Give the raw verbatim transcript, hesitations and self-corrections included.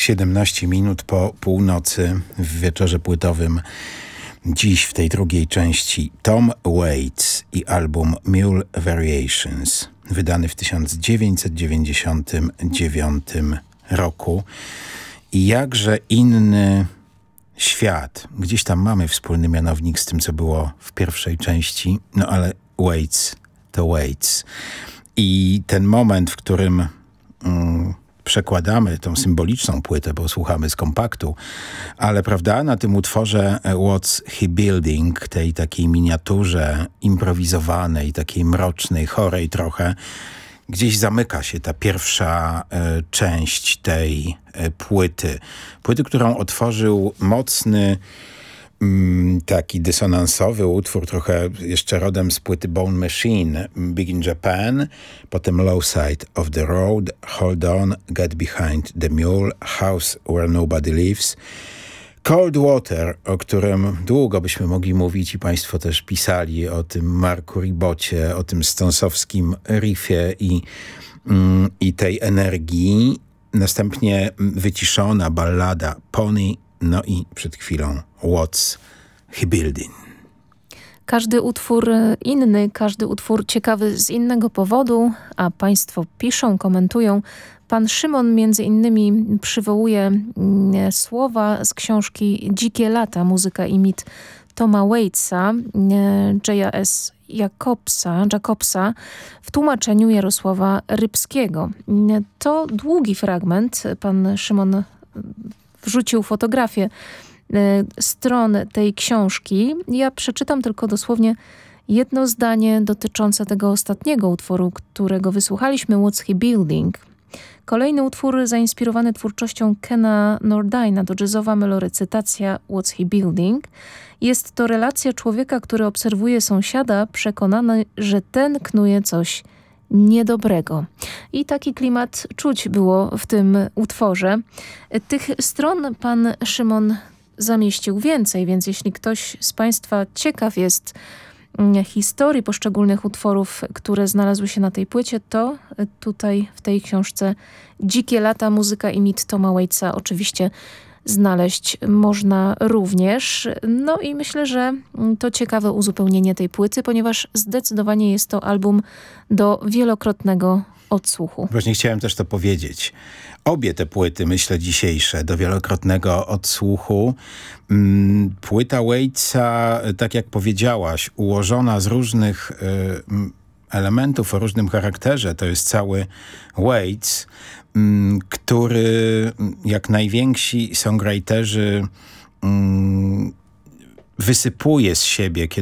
siedemnaście minut po północy w wieczorze płytowym. Dziś w tej drugiej części Tom Waits i album Mule Variations, wydany w tysiąc dziewięćset dziewięćdziesiątym dziewiątym roku. I jakże inny świat. Gdzieś tam mamy wspólny mianownik z tym, co było w pierwszej części, no ale Waits to Waits. I ten moment, w którym mm, przekładamy tą symboliczną płytę, bo słuchamy z kompaktu, ale prawda, na tym utworze What's He Building, tej takiej miniaturze improwizowanej, takiej mrocznej, chorej trochę, gdzieś zamyka się ta pierwsza e, część tej e, płyty. Płyty, którą otworzył mocny, mm, taki dysonansowy utwór, trochę jeszcze rodem z płyty Bone Machine, Big in Japan, potem Low Side of the Road, Hold On, Get Behind the Mule, House Where Nobody Lives, Cold Water, o którym długo byśmy mogli mówić i państwo też pisali o tym Marku Ribocie, o tym stonsowskim riffie i, mm, i tej energii. Następnie wyciszona ballada Pony, no i przed chwilą What's He Building. Każdy utwór inny, każdy utwór ciekawy z innego powodu, a państwo piszą, komentują. Pan Szymon między innymi przywołuje mm, słowa z książki Dzikie lata, muzyka i mit Toma Waitsa, J S Jacobsa, Jacobsa w tłumaczeniu Jarosława Rybskiego. To długi fragment. Pan Szymon wrzucił fotografię stron tej książki. Ja przeczytam tylko dosłownie jedno zdanie dotyczące tego ostatniego utworu, którego wysłuchaliśmy, What's He Building. Kolejny utwór zainspirowany twórczością Kena Nordina to jazzowa melorecytacja What's He Building. Jest to relacja człowieka, który obserwuje sąsiada, przekonany, że ten knuje coś niedobrego. I taki klimat czuć było w tym utworze. Tych stron pan Szymon zamieścił więcej, więc jeśli ktoś z państwa ciekaw jest historii poszczególnych utworów, które znalazły się na tej płycie, to tutaj w tej książce Dzikie lata, muzyka i mit Toma Waitsa oczywiście znaleźć można również. No i myślę, że to ciekawe uzupełnienie tej płyty, ponieważ zdecydowanie jest to album do wielokrotnego odsłuchu. Właśnie chciałem też to powiedzieć. Obie te płyty, myślę dzisiejsze, do wielokrotnego odsłuchu. Płyta Waitsa, tak jak powiedziałaś, ułożona z różnych y, elementów o różnym charakterze. To jest cały Waits, y, który jak najwięksi songwriterzy y, wysypuje z siebie, kiedy